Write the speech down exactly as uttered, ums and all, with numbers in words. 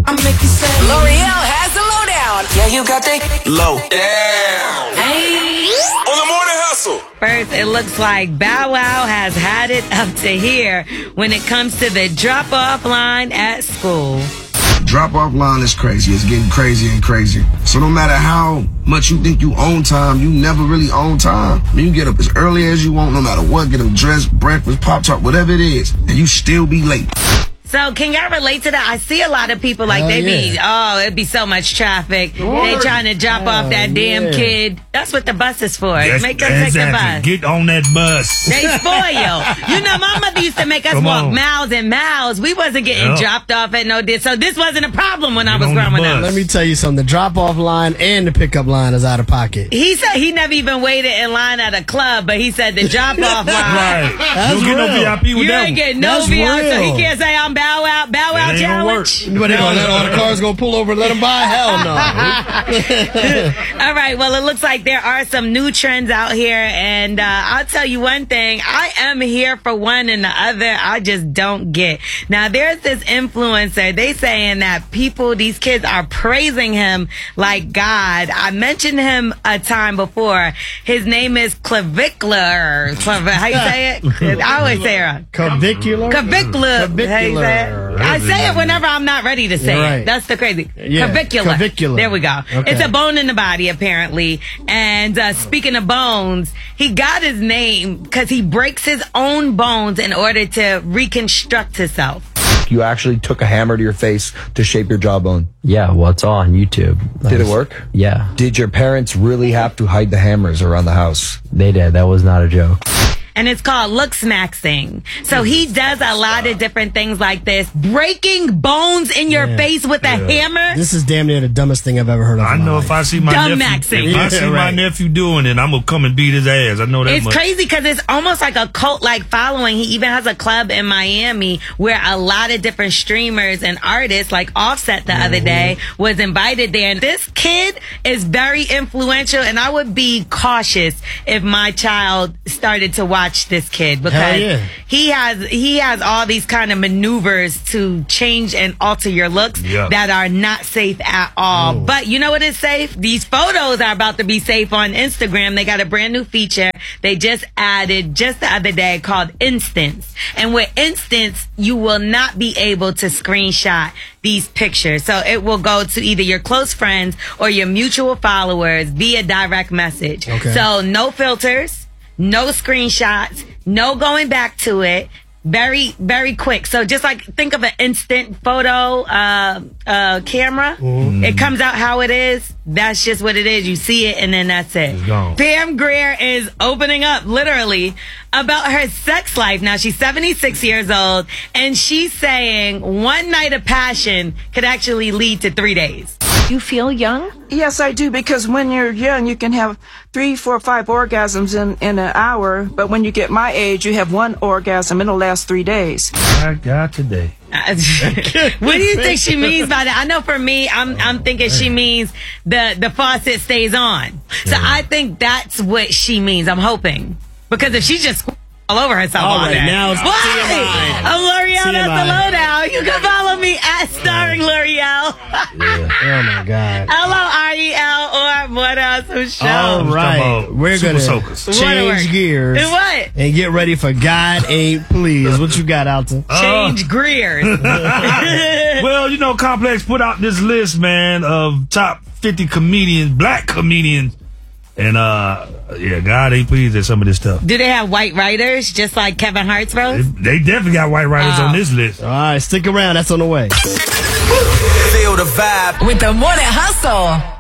I make you say. L'Oreal has the lowdown. Yeah, you got that low down. Hey. On the morning hustle. First, it looks like Bow Wow has had it up to here when it comes to the drop-off line at school. Drop-off line is crazy. It's getting crazier and crazier. So no matter how much you think you own time, you never really own time. I mean, you get up as early as you want, no matter what, get them dressed, breakfast, Pop-Tart, whatever it is, and you still be late. So can y'all relate to that? I see a lot of people like Hell they yeah. be, oh, it'd be so much traffic. Lord. They trying to drop Hell off that damn yeah. kid. That's what the bus is for. Yes, Make them take the bus. Get on that bus. They spoil. You know, my mother used to make us Come walk on. miles and miles. We wasn't getting Yep. dropped off at no dis. So this wasn't a problem when I Get was on the growing bus. up. Let me tell you something. The drop-off line and the pickup line is out of pocket. He said he never even waited in line at a club, but he said the drop-off line. Right. That's Don't get no real. V I P with You that ain't one. getting no That's V I P, so he real. can't say I'm Bow Wow, Bow That Wow ain't gonna work. challenge. What, they gonna let all the cars go pull over and let them by? Hell no. All right, well, it looks like there are some new trends out here, and uh, I'll tell you one thing. I am here for one and the other I just don't get. Now, there's this influencer. They saying that people, these kids are praising him like God. I mentioned him a time before. His name is Clavicular. Clav- How you say it? I always say it wrong. Clavicular? Clavicular. How you say it? I say it whenever I'm not ready to say You're it. right. That's the crazy. Yeah, Clavicular. clavicular. There we go. Okay. It's a bone in the body, apparently. And uh, speaking of bones, he got his name because he breaks his own bones in order to reconstruct himself. You actually took a hammer to your face to shape your jawbone. Yeah, well, it's all on YouTube. Did it work? Yeah, Did your parents really have to hide the hammers around the house? they did. That was not a joke. And it's called look smaxing. So he does a lot of different things like this. Breaking bones in your Yeah. face with a hammer. This is damn near the dumbest thing I've ever heard of. I in my know life. if I see my Dumb nephew, maxing. if I Yeah, see my right. nephew doing it, I'm gonna come and beat his ass. I know that It's much. crazy because it's almost like a cult-like following. He even has a club in Miami where a lot of different streamers and artists, like Offset the other day, was invited there. And this kid is very influential, and I would be cautious if my child started to watch this kid Hell because yeah. he has he has all these kind of maneuvers to change and alter your looks Yeah. that are not safe at all. But you know what is safe? These photos are about to be safe on Instagram. They got a brand new feature they just added just the other day called Instance. And with Instance, you will not be able to screenshot these pictures. So it will go to either your close friends or your mutual followers via direct message. Okay. So no filters, no screenshots, no going back to it. Very, very quick. So just like think of an instant photo uh, uh, camera. It comes out how it is. That's just what it is. You see it and then that's it. It's gone. Pam Grier is opening up literally about her sex life. Now she's seventy-six years old and she's saying one night of passion could actually lead to three days. You feel young? Yes, I do, because when you're young, you can have three, four, five orgasms in, in an hour, but when you get my age, you have one orgasm, it'll last three days. I got today. Uh, what do you think she means by that? I know for me, I'm I'm thinking she means the the faucet stays on. So I think that's what she means. I'm hoping because if she's just all over herself All all right, day. now it's Why? T M I. I'm L'Oreal. T M I. That's the lowdown. You can follow me at starring L'Oreal. Oh my God. L O R E L or what else? Who show? All right, about we're Super gonna Soakers. What'll change work? gears And what? and get ready for God Ain't Please. What you got, Alton? Change Greers. Well, you know, Complex put out this list, man, of top fifty comedians, black comedians. And, uh, yeah, God ain't pleased at some of this stuff. Do they have white writers just like Kevin Hart's They, wrote? they definitely got white writers Oh. on this list. All right, stick around. That's on the way. Feel the vibe. With the morning hustle.